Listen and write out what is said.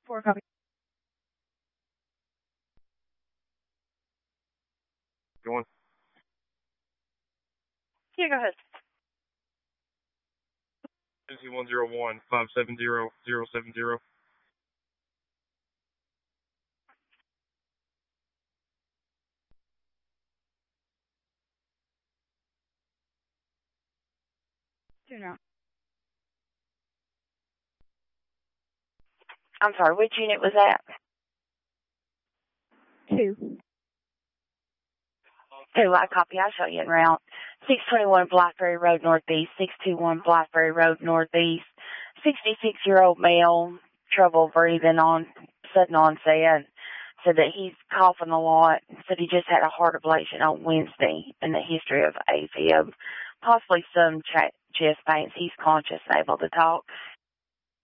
4 copy. Going. Yeah, go ahead. 2101 570 070. Now. I'm sorry, which unit was that? 2. 2, I copy. I'll show you en route. 621 Blackberry Road Northeast, 621 Blackberry Road Northeast. 66-year-old male, trouble breathing on sudden onset. Said that he's coughing a lot. Said he just had a heart ablation on Wednesday in the history of AFib. Possibly some chest pains. He's conscious and able to talk.